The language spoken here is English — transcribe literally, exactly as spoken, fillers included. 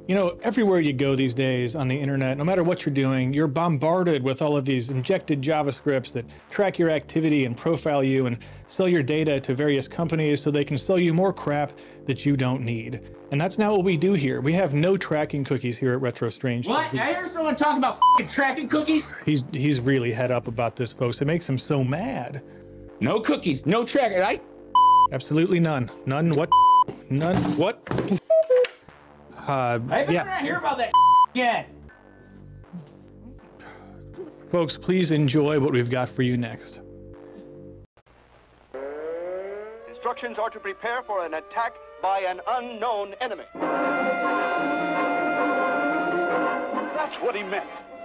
You know, everywhere you go these days on the internet, no matter what you're doing, you're bombarded with all of these injected JavaScripts that track your activity and profile you and sell your data to various companies so they can sell you more crap that you don't need. And that's not what we do here. We have no tracking cookies here at Retro Strange. What? I heard someone talking about f***ing tracking cookies? He's he's really head up about this, folks. It makes him so mad. No cookies, no tracking, right? Absolutely none. None what? None what? Uh, I better yeah. not hear about that again. Folks, please enjoy what we've got for you next. Instructions are to prepare for an attack by an unknown enemy. That's what he meant.